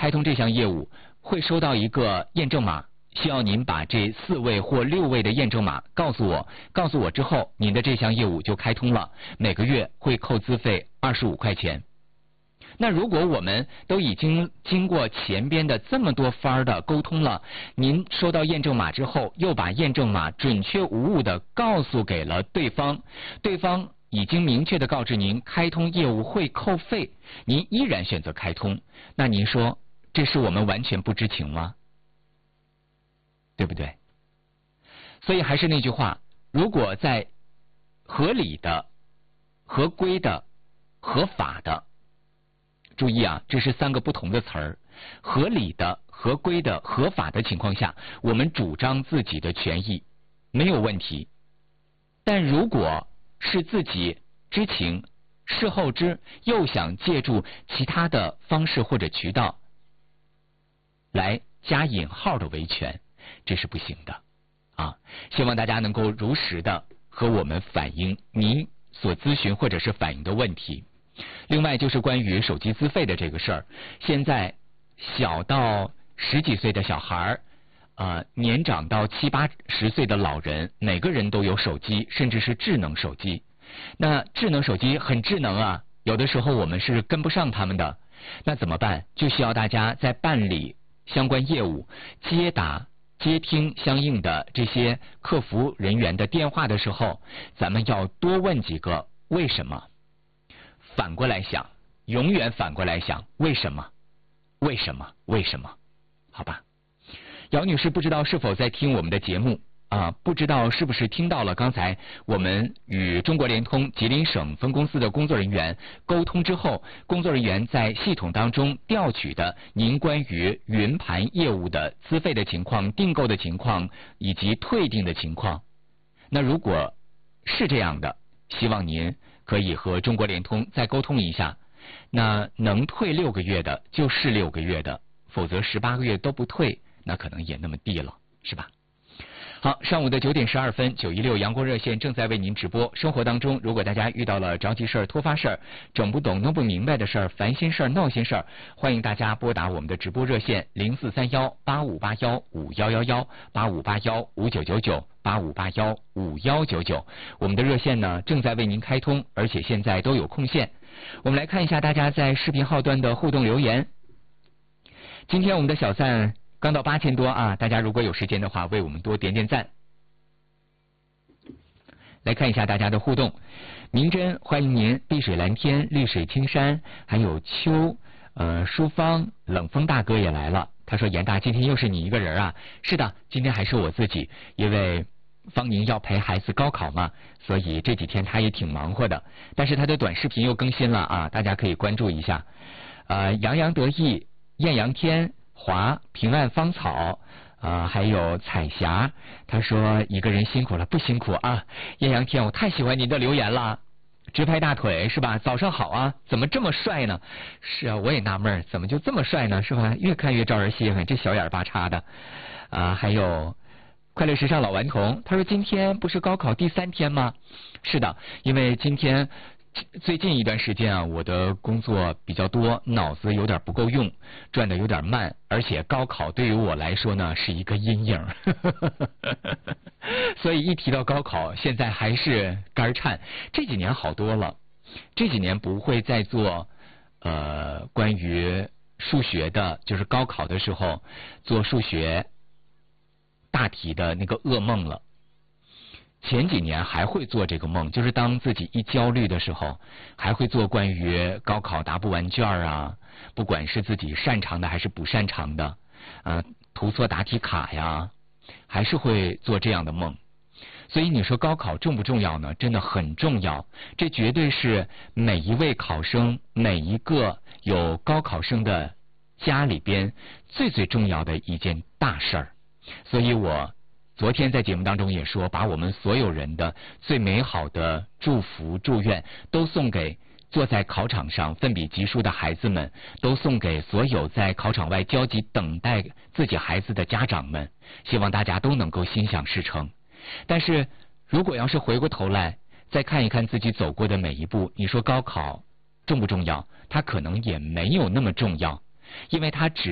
开通这项业务，会收到一个验证码，需要您把这4位或6位的验证码告诉我之后，您的这项业务就开通了，每个月会扣资费25块钱。那如果我们都已经经过前边的这么多番的沟通了，您收到验证码之后，又把验证码准确无误的告诉给了对方，对方已经明确的告知您开通业务会扣费，您依然选择开通，那您说这是我们完全不知情吗？对不对？所以还是那句话，如果在合理的、合规的、合法的，注意啊，这是3个不同的词儿。合理的、合规的、合法的情况下，我们主张自己的权益没有问题。但如果是自己知情、事后知，又想借助其他的方式或者渠道来加引号的维权，这是不行的啊！希望大家能够如实的和我们反映您所咨询或者是反映的问题。另外就是关于手机资费的这个事儿，现在小到10几岁的小孩年长到70、80岁的老人，每个人都有手机，甚至是智能手机。那智能手机很智能啊，有的时候我们是跟不上他们的，那怎么办？就需要大家在办理相关业务、接听相应的这些客服人员的电话的时候，咱们要多问几个为什么。反过来想，永远反过来想，为什么？为什么？为什么？好吧。姚女士不知道是否在听我们的节目不知道是不是听到了刚才我们与中国联通吉林省分公司的工作人员沟通之后，工作人员在系统当中调取的您关于云盘业务的资费的情况、订购的情况以及退订的情况。那如果是这样的，希望您可以和中国联通再沟通一下，那能退6个月的就是6个月的，否则18个月都不退，那可能也那么地了，是吧？好，上午的9点12分，916阳光热线正在为您直播。生活当中，如果大家遇到了着急事儿、突发事儿、整不懂、弄不明白的事儿、烦心事儿、闹心事儿，欢迎大家拨打我们的直播热线0431-8581-5111，8581-5999，8581-5199。我们的热线呢正在为您开通，而且现在都有空线。我们来看一下大家在视频号端的互动留言。今天我们的小赞刚到8000多啊！大家如果有时间的话，为我们多点点赞。来看一下大家的互动。明真欢迎您，碧水蓝天，绿水青山，还有秋，淑芳，冷风大哥也来了。他说：“严大，今天又是你一个人啊？”是的，今天还是我自己，因为方宁要陪孩子高考嘛，所以这几天他也挺忙活的。但是他的短视频又更新了啊，大家可以关注一下。洋洋得意，艳阳天。华平安芳草还有彩霞，他说一个人辛苦了不辛苦啊？艳阳天，我太喜欢您的留言了，直拍大腿是吧？早上好啊，怎么这么帅呢？是啊，我也纳闷怎么就这么帅呢，是吧？越看越招人稀罕，这小眼巴叉的还有快乐时尚老顽童，他说今天不是高考第3天吗？是的，因为今天最近一段时间啊，我的工作比较多，脑子有点不够用，转得有点慢，而且高考对于我来说呢是一个阴影所以一提到高考，现在还是肝颤。这几年好多了，这几年不会再做关于数学的，就是高考的时候做数学大题的那个噩梦了。前几年还会做这个梦，就是当自己一焦虑的时候，还会做关于高考答不完卷啊，不管是自己擅长的还是不擅长的，涂错答题卡呀，还是会做这样的梦。所以你说高考重不重要呢？真的很重要，这绝对是每一位考生、每一个有高考生的家里边最最重要的一件大事儿。所以我昨天在节目当中也说，把我们所有人的最美好的祝福、祝愿都送给坐在考场上奋笔疾书的孩子们，都送给所有在考场外焦急等待自己孩子的家长们，希望大家都能够心想事成。但是如果要是回过头来再看一看自己走过的每一步，你说高考重不重要？它可能也没有那么重要，因为它只